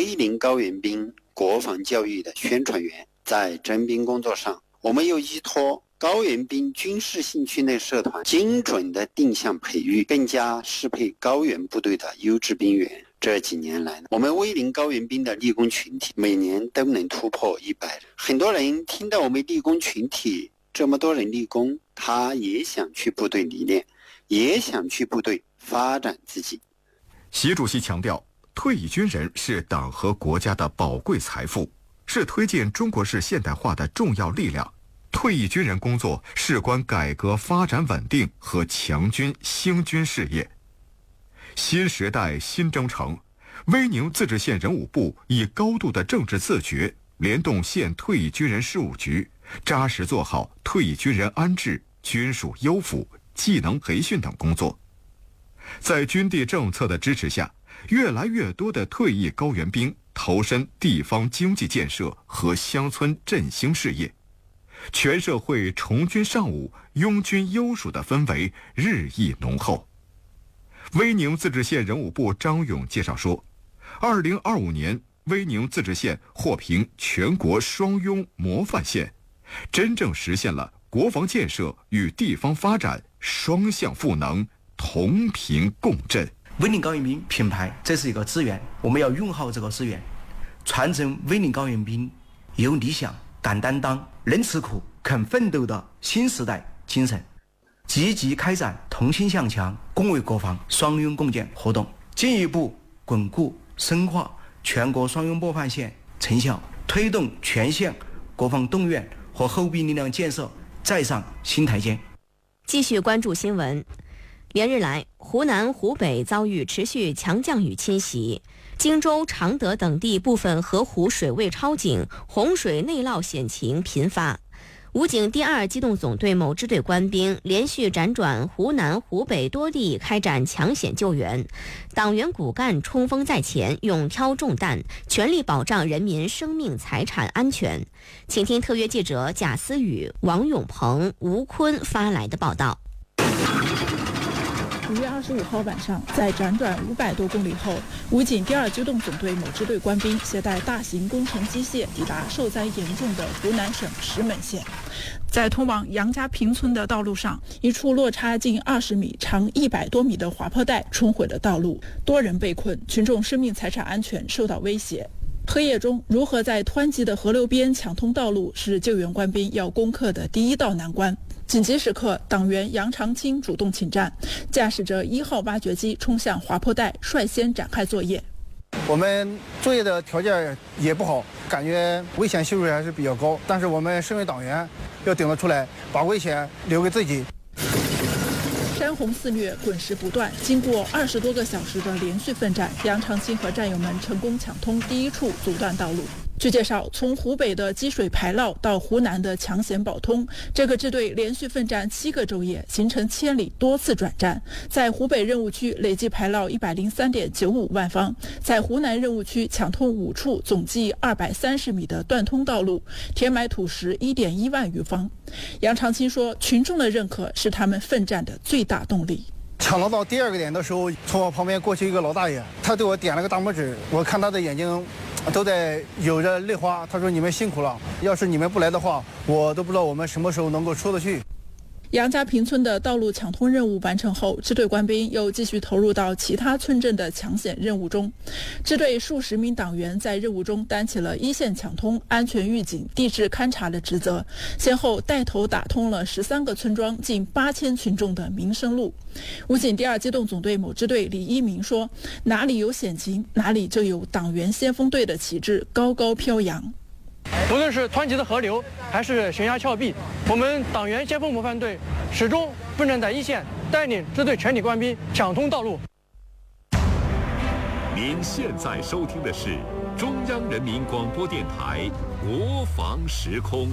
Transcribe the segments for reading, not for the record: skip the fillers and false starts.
威宁高原兵国防教育的宣传员，在征兵工作上，我们又依托高原兵军事兴趣类社团精准的定向培育，更加适配高原部队的优质兵员。这几年来，我们威宁高原兵的立功群体每年都能突破100人。很多人听到我们立功群体这么多人立功，他也想去部队历练，也想去部队发展自己。 习主席强调，退役军人是党和国家的宝贵财富，是推进中国式现代化的重要力量。退役军人工作事关改革发展稳定和强军兴军事业。新时代新征程，威宁自治县人武部以高度的政治自觉，联动县退役军人事务局，扎实做好退役军人安置、军属优抚、技能培训等工作。在军地政策的支持下，越来越多的退役高原兵投身地方经济建设和乡村振兴事业，全社会崇军尚武、拥军优属的氛围日益浓厚。威宁自治县人武部张勇介绍说，2025年威宁自治县获评全国双拥模范县，真正实现了国防建设与地方发展双向赋能、同频共振。 威宁高原兵品牌，这是一个资源，我们要用好这个资源，传承威宁高原兵有理想、敢担当、能吃苦、肯奋斗的新时代精神，积极开展同心向强、共卫国防双拥共建活动，进一步巩固深化全国双拥模范县成效，推动全县国防动员和后备力量建设再上新台阶。 继续关注新闻。连日来，湖南、湖北遭遇持续强降雨侵袭，荆州、常德等地部分河湖水位超警，洪水内涝险情频发。武警第2机动总队某支队官兵连续辗转湖南、湖北多地开展抢险救援，党员骨干冲锋在前，勇挑重担，全力保障人民生命财产安全。请听特约记者贾思雨、王永鹏、吴坤发来的报道。 5月25号晚上，在辗转500多公里后，武警第2机动总队某支队官兵携带大型工程机械抵达受灾严重的湖南省石门县。在通往杨家坪村的道路上，一处落差近20米、长100多米的滑坡带冲毁了道路，多人被困，群众生命财产安全受到威胁。黑夜中，如何在湍急的河流边抢通道路，是救援官兵要攻克的第一道难关。紧急时刻，党员杨长青主动请战，驾驶着1号挖掘机冲向滑坡带，率先展开作业。 我们作业的条件也不好，感觉危险系数还是比较高，但是我们身为党员要顶得出来，把危险留给自己。 山洪肆虐，滚石不断，经过20多个小时的连续奋战，杨长青和战友们成功抢通第一处阻断道路。据介绍，从湖北的积水排涝到湖南的抢险保通，这个支队连续奋战7个昼夜，行程千里，多次转战。在湖北任务区累计排涝103.95万方，在湖南任务区抢通5处总计230米的断通道路，填埋土石1.1万余方。杨长青说，群众的认可是他们奋战的最大动力。 抢到第2个点的时候，从我旁边过去一个老大爷，他对我点了个大拇指，我看他的眼睛都在有着泪花。他说：“你们辛苦了，要是你们不来的话，我都不知道我们什么时候能够出得去。” 杨家坪村的道路抢通任务完成后，支队官兵又继续投入到其他村镇的抢险任务中。支队数十名党员在任务中担起了一线抢通、安全预警、地质勘察的职责，先后带头打通了13个村庄近8000群众的民生路。武警第2机动总队某支队李一鸣说：“哪里有险情，哪里就有党员先锋队的旗帜高高飘扬。” 无论是湍急的河流，还是悬崖峭壁，我们党员先锋模范队始终奋战在一线，带领支队全体官兵抢通道路。 您现在收听的是中央人民广播电台国防时空。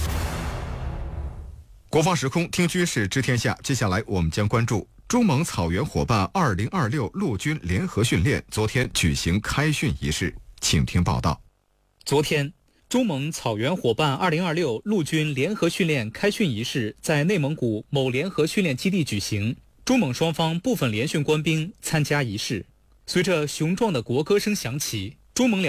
国防时空，听军事知天下。接下来我们将关注中蒙草原伙伴2026陆军联合训练昨天举行开训仪式，请听报道。 昨天，中蒙草原伙伴2026陆军联合训练开训仪式在内蒙古某联合训练基地举行，中蒙双方部分联训官兵参加仪式。随着雄壮的国歌声响起，中蒙